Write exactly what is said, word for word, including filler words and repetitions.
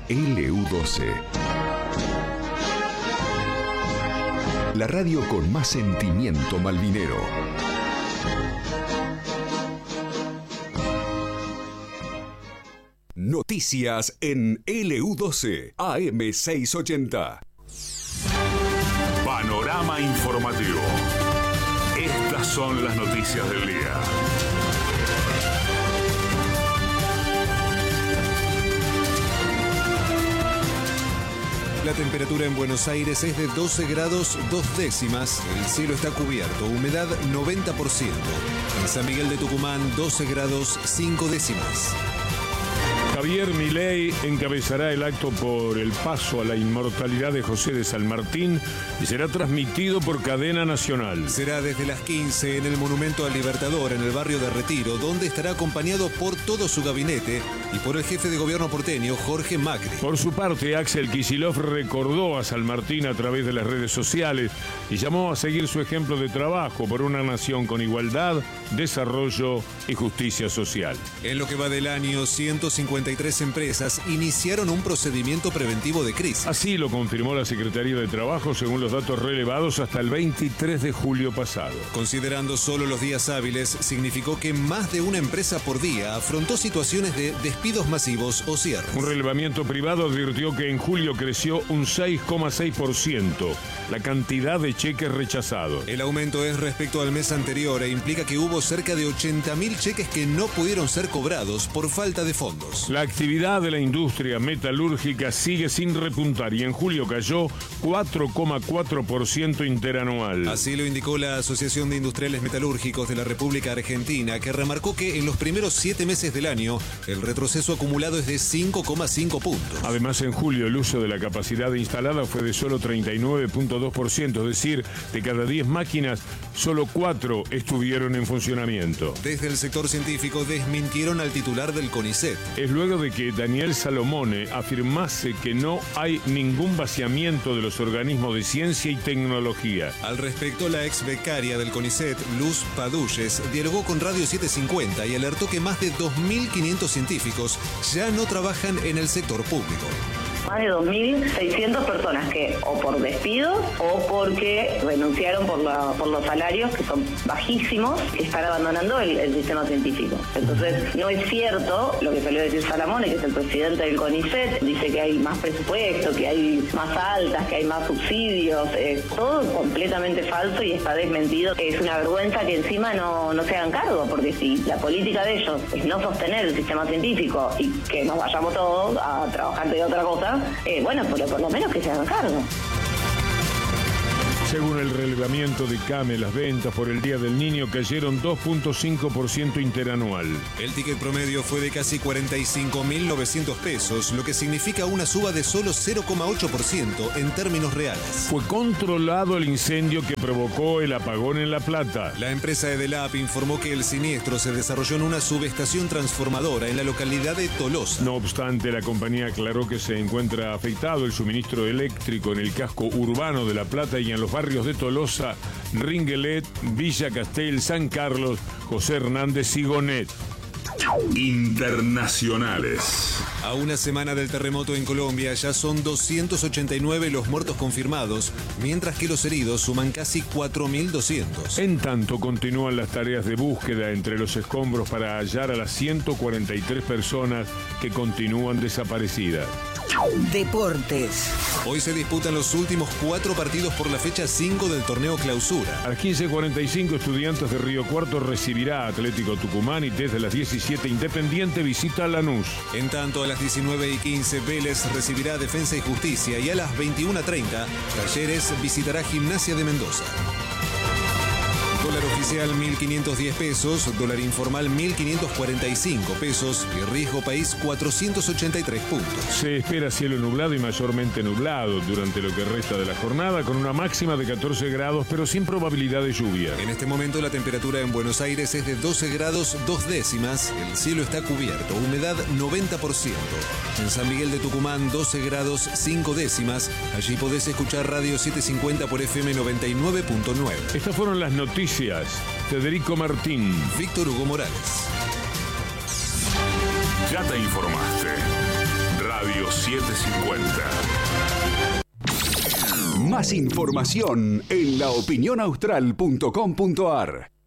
L U doce. La radio con más sentimiento malvinero. Noticias en L U doce, A M seiscientos ochenta. Panorama informativo. Estas son las noticias del día. La temperatura en Buenos Aires es de doce grados dos décimas, el cielo está cubierto, humedad noventa por ciento. En San Miguel de Tucumán, doce grados cinco décimas. Javier Milei encabezará el acto por el paso a la inmortalidad de José de San Martín y será transmitido por cadena nacional. Será desde las quince en el Monumento al Libertador, en el barrio de Retiro, donde estará acompañado por todo su gabinete y por el jefe de gobierno porteño, Jorge Macri. Por su parte, Axel Kicillof recordó a San Martín a través de las redes sociales y llamó a seguir su ejemplo de trabajo por una nación con igualdad, desarrollo y justicia social. En lo que va del año, ciento cincuenta y tres empresas iniciaron un procedimiento preventivo de crisis. Así lo confirmó la Secretaría de Trabajo según los datos relevados hasta el veintitrés de julio pasado. Considerando solo los días hábiles, significó que más de una empresa por día afrontó situaciones de despidos masivos o cierres. Un relevamiento privado advirtió que en julio creció un seis coma seis por ciento la cantidad de cheques rechazados. El aumento es respecto al mes anterior e implica que hubo cerca de ochenta mil cheques que no pudieron ser cobrados por falta de fondos. La actividad de la industria metalúrgica sigue sin repuntar y en julio cayó cuatro coma cuatro por ciento interanual. Así lo indicó la Asociación de Industriales Metalúrgicos de la República Argentina, que remarcó que en los primeros siete meses del año el retroceso acumulado es de cinco coma cinco puntos. Además, en julio el uso de la capacidad instalada fue de solo treinta y nueve coma dos por ciento, es decir, de cada diez máquinas, solo cuatro estuvieron en funcionamiento. Desde el sector científico desmintieron al titular del CONICET. Es luego de que Daniel Salomone afirmase que no hay ningún vaciamiento de los organismos de ciencia y tecnología. Al respecto, la ex becaria del CONICET, Luz Padulles, dialogó con Radio setecientos cincuenta y alertó que más de dos mil quinientos científicos ya no trabajan en el sector público. Más de dos mil seiscientas personas que o por despido o porque renunciaron por, la, por los salarios que son bajísimos, que están abandonando el, el sistema científico. Entonces, no es cierto lo que salió a decir Salamone, que es el presidente del CONICET, dice que hay más presupuesto, que hay más altas, que hay más subsidios, es todo completamente falso y está desmentido. Es una vergüenza que encima no, no se hagan cargo, porque si la política de ellos es no sostener el sistema científico y que nos vayamos todos a trabajar de otra cosa, Eh, bueno, pero por lo menos que se hagan cargo. Según el relevamiento de CAME, las ventas por el Día del Niño cayeron dos coma cinco por ciento interanual. El ticket promedio fue de casi cuarenta y cinco mil novecientos pesos, lo que significa una suba de solo cero coma ocho por ciento en términos reales. Fue controlado el incendio que provocó el apagón en La Plata. La empresa Edelap informó que el siniestro se desarrolló en una subestación transformadora en la localidad de Tolosa. No obstante, la compañía aclaró que se encuentra afectado el suministro eléctrico en el casco urbano de La Plata y en los barrios de Tolosa, Ringuelet, Villa Castel, San Carlos, José Hernández y Gonet. Internacionales. A una semana del terremoto en Colombia ya son doscientos ochenta y nueve los muertos confirmados, mientras que los heridos suman casi cuatro mil doscientos. En tanto, continúan las tareas de búsqueda entre los escombros para hallar a las ciento cuarenta y tres personas que continúan desaparecidas. Deportes. Hoy se disputan los últimos cuatro partidos por la fecha cinco del torneo Clausura. A las quince cuarenta y cinco, Estudiantes de Río Cuarto recibirá a Atlético Tucumán y desde las diecisiete, Independiente visita a Lanús. En tanto, a las diecinueve y quince, Vélez recibirá a Defensa y Justicia y a las veintiuna treinta, Talleres visitará Gimnasia de Mendoza. Dólar oficial mil quinientos diez pesos, dólar informal mil quinientos cuarenta y cinco pesos y riesgo país cuatrocientos ochenta y tres puntos. Se espera cielo nublado y mayormente nublado durante lo que resta de la jornada, con una máxima de catorce grados, pero sin probabilidad de lluvia. En este momento la temperatura en Buenos Aires es de doce grados dos décimas, el cielo está cubierto, humedad noventa por ciento. En San Miguel de Tucumán doce grados cinco décimas, allí podés escuchar Radio setecientos cincuenta por F M noventa y nueve punto nueve. Estas fueron las noticias. Federico Martín. Víctor Hugo Morales. Ya te informaste. Radio setecientos cincuenta. Más información en la opinión austral punto com punto a r.